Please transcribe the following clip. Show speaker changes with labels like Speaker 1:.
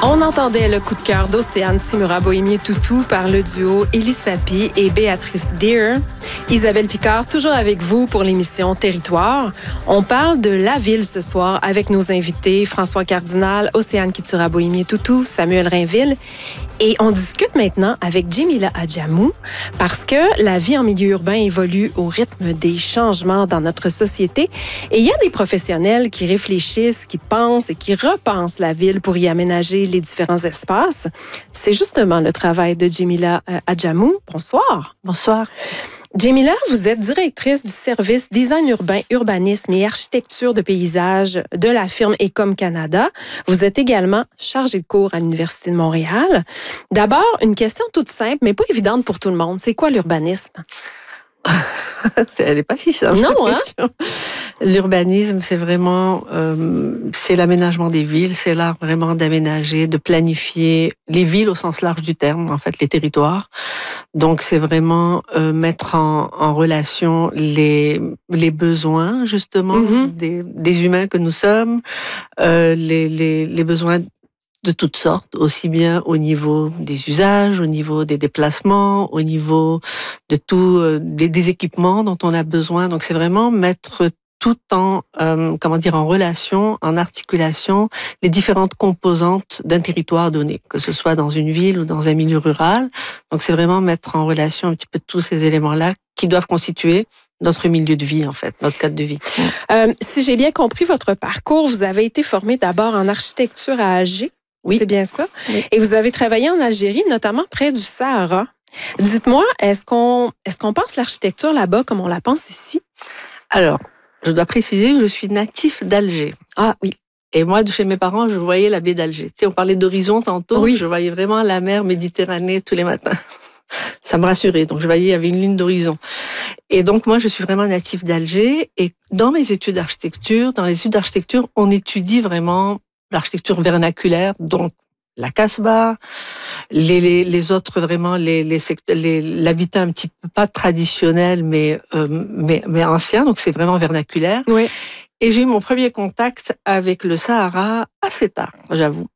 Speaker 1: On entendait le coup de cœur d'Océane Timura-Bohémier-Toutou par le duo Élie Sapie et Béatrice Deer. Isabelle Picard, toujours avec vous pour l'émission Territoire. On parle de la ville ce soir avec nos invités François Cardinal, Océane Kitura-Bohémier-Toutou, Samuel Rainville. Et on discute maintenant avec Djemila Adjamou parce que la vie en milieu urbain évolue au rythme des changements dans notre société. Et il y a des professionnels qui réfléchissent, qui pensent et qui repensent la ville pour y aménager les différents espaces. C'est justement le travail de Djemila Adjamou. Bonsoir.
Speaker 2: Bonsoir.
Speaker 1: Djemila, vous êtes directrice du service design urbain, urbanisme et architecture de paysage de la firme Ecom Canada. Vous êtes également chargée de cours à l'Université de Montréal. D'abord, une question toute simple, mais pas évidente pour tout le monde. C'est quoi l'urbanisme?
Speaker 2: Elle n'est pas si simple.
Speaker 1: Non, hein?
Speaker 2: L'urbanisme, c'est vraiment c'est l'aménagement des villes, c'est l'art vraiment d'aménager, de planifier les villes au sens large du terme, en fait, les territoires. Donc, c'est vraiment mettre en relation les besoins, justement, des humains que nous sommes, les besoins de toutes sortes, aussi bien au niveau des usages, au niveau des déplacements, au niveau de tout des équipements dont on a besoin. Donc c'est vraiment mettre tout en en relation, en articulation, les différentes composantes d'un territoire donné, que ce soit dans une ville ou dans un milieu rural. Donc c'est vraiment mettre en relation un petit peu tous ces éléments-là qui doivent constituer notre milieu de vie, en fait, notre cadre de vie.
Speaker 1: Si j'ai bien compris votre parcours, vous avez été formé d'abord en architecture à Alger. Oui. C'est bien ça. Oui. Et vous avez travaillé en Algérie, notamment près du Sahara. Dites-moi, est-ce qu'on pense l'architecture là-bas comme on la pense ici?
Speaker 2: Alors, je dois préciser que je suis natif d'Alger.
Speaker 1: Ah oui.
Speaker 2: Et moi, de chez mes parents, je voyais la baie d'Alger. Tu sais, on parlait d'horizon tantôt. Oui. Je voyais vraiment la mer Méditerranée tous les matins. Ça me rassurait. Donc, je voyais, il y avait une ligne d'horizon. Et donc, moi, je suis vraiment natif d'Alger. Et dans mes études d'architecture, on étudie vraiment l'architecture vernaculaire, donc la Casbah, les autres vraiment l'habitat un petit peu pas traditionnel mais ancien, donc c'est vraiment vernaculaire.
Speaker 1: Oui.
Speaker 2: Et j'ai eu mon premier contact avec le Sahara assez tard, j'avoue.